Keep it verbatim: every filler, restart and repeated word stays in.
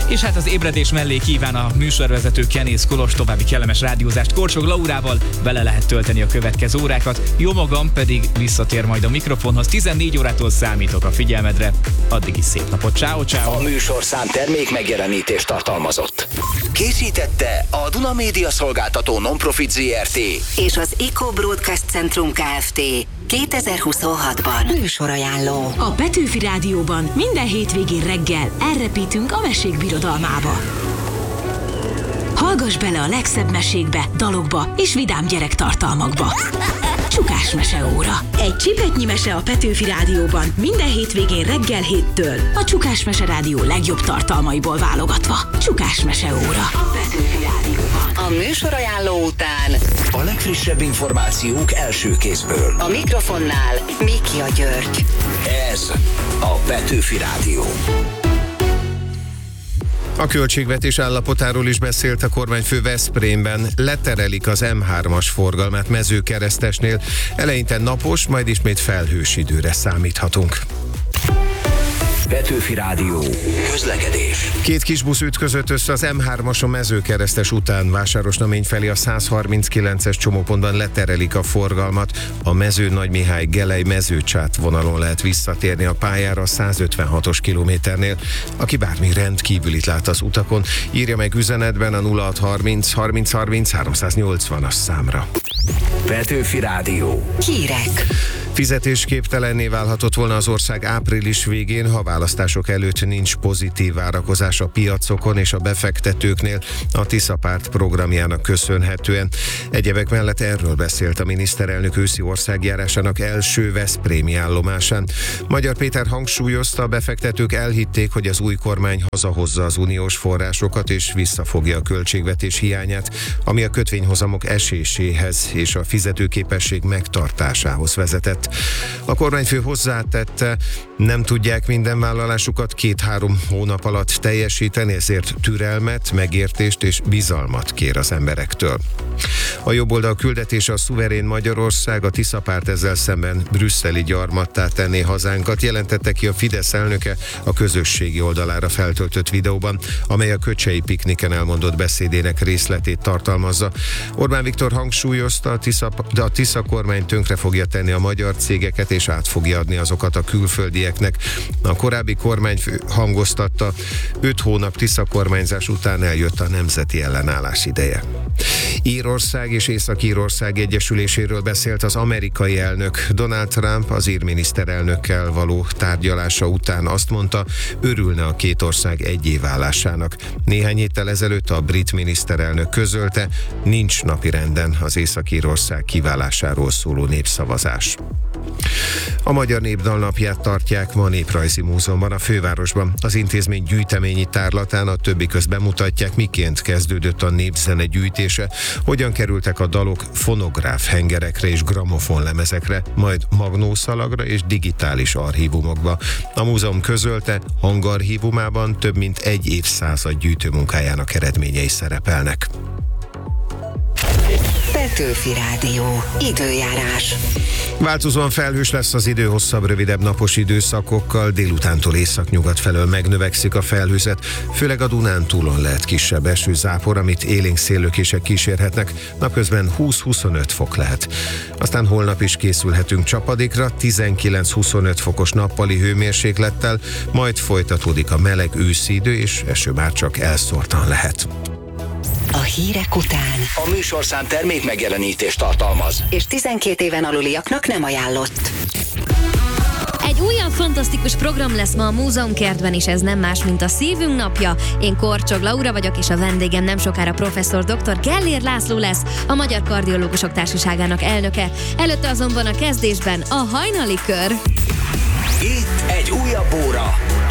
És hát az ébredés mellé kíván a műsorvezető Kenész Kolos, további kellemes rádiózást Korcsog Laurával, bele lehet tölteni a következő órákat, jó magam pedig visszatér majd a mikrofonhoz, tizennégy órától számítok a figyelmedre, addig is szép napot, ciao ciao. A műsorszám termék megjelenítést tartalmazott. Készítette a Duna Média Szolgáltató Nonprofit zé er té és az Eco Broadcast Centrum Kft. kétezer-huszonhatban műsorajánló. A Petőfi Rádióban minden hétvégén reggel elrepítünk a mesék birodalmába. Hallgass bele a legszebb mesékbe, dalokba és vidám gyerektartalmakba. Csukás meseóra. Egy csipetnyi mese a Petőfi Rádióban minden hétvégén reggel héttől. A Csukás Mese Rádió legjobb tartalmaiból válogatva. Csukás meseóra. A Petőfi Rádióban. A műsorajánló után a legfrissebb információk első kézből. a mikrofonnál Mikia György. Ez a Petőfi Rádió. A költségvetés állapotáról is beszélt a kormányfő Veszprémben. Leterelik az em hármas forgalmát Mezőkeresztesnél. Eleinte napos, majd ismét felhős időre számíthatunk. Petőfi Rádió. Közlekedés. Két kisbusz ütközött össze az em hármason Mezőkeresztes után. Vásárosnamény felé a százharminckilences csomópontban leterelik a forgalmat. A Mező-Nagymihály-Gelej-Mezőcsát vonalon lehet visszatérni a pályára a százötvenhatos kilométernél. Aki bármi rendkívülit lát az utakon, írja meg üzenetben a nulla hatszázharminc harminc háromszáznyolcvanas számra. Petőfi Rádió. Hírek. Fizetésképtelenné válhatott volna az ország április végén, ha választások előtt nincs pozitív várakozás a piacokon és a befektetőknél a Tisza párt programjának köszönhetően. Egyebek mellett erről beszélt a miniszterelnök őszi országjárásának első veszprémi állomásán. Magyar Péter hangsúlyozta, a befektetők elhitték, hogy az új kormány hazahozza az uniós forrásokat és visszafogja a költségvetés hiányát, ami a kötvényhozamok eséséhez és a fizetőképesség megtartásához vezetett. A kormányfő hozzátette, nem tudják minden vállalásukat két-három hónap alatt teljesíteni, ezért türelmet, megértést és bizalmat kér az emberektől. A jobboldal küldetése a szuverén Magyarország, a Tisza párt ezzel szemben brüsszeli gyarmattá tenné hazánkat, jelentette ki a Fidesz elnöke a közösségi oldalára feltöltött videóban, amely a Köcsei pikniken elmondott beszédének részletét tartalmazza. Orbán Viktor hangsúlyozta, a Tisza, de a Tisza kormány tönkre fogja tenni a magyar cégeket és át fogja adni azokat a külföldieknek. A korábbi kormányfő hangoztatta, öt hónap Tisza kormányzás után eljött a nemzeti ellenállás ideje. Írország és Észak-Írország egyesüléséről beszélt az amerikai elnök. Donald Trump az ír miniszterelnökkel való tárgyalása után azt mondta, örülne a két ország egyé válásának. Néhány héttel ezelőtt a brit miniszterelnök közölte, nincs napirenden az Észak-Írország kiválásáról szóló népszavazás. A Magyar Népdal napját tartják ma a Néprajzi Múzeumban, a fővárosban. Az intézmény gyűjteményi tárlatán a többi közt bemutatják, miként kezdődött a népzene gyűjtése, hogyan kerültek a dalok fonográf hengerekre és gramofonlemezekre, majd magnószalagra és digitális archívumokba. A múzeum közölte, hangarchívumában több mint egy évszázad gyűjtőmunkájának eredményei szerepelnek. Petőfi Rádió. Időjárás. Változóan felhős lesz az idő, hosszabb, rövidebb napos időszakokkal, délutántól északnyugat felől megnövekszik a felhőzet, főleg a Dunántúlon lehet kisebb esőzápor, amit élénk széllökések kísérhetnek, napközben húsz-huszonöt fok lehet. Aztán holnap is készülhetünk csapadékra, tizenkilenc-huszonöt fokos nappali hőmérséklettel, majd folytatódik a meleg őszi idő, és eső már csak elszórtan lehet. A hírek után A műsorszám termék megjelenítést tartalmaz. és tizenkét éven aluliaknak nem ajánlott. Egy újabb fantasztikus program lesz ma a Múzeumkertben, és ez nem más, mint a Szívünk napja. Én Korcsog Laura vagyok, és a vendégem nem sokára professzor dr. Gellér László lesz, a Magyar Kardiológusok Társaságának elnöke. Előtte azonban a kezdésben a hajnali kör. Itt egy újabb óra.